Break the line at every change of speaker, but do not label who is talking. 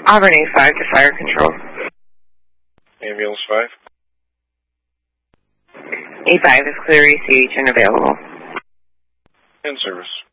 Auburn A5 to fire control.
Ambulance 5.
A5 is clear ECH and available.
In service.